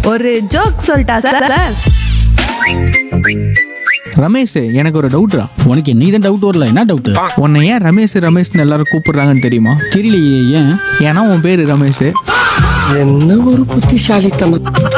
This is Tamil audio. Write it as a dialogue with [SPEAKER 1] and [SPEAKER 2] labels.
[SPEAKER 1] ஒரு ஜோக் சொல்லிட்டா சார் சார்.
[SPEAKER 2] ரமேஷ், எனக்கு ஒரு டவுட்ரா.
[SPEAKER 3] உனக்கு நீ தான் டவுட் வரல, என்ன டவுட்?
[SPEAKER 2] உன்னை ஏன் ரமேஷ் ரமேஷ்னு எல்லாரும் கூப்பிடுறாங்கன்னு தெரியுமா?
[SPEAKER 3] தெரியலையே, ஏன்?
[SPEAKER 2] ஏன்னா உன் பேரு ரமேஷ்.
[SPEAKER 4] என்ன ஒரு புத்திசாலித்தனம்.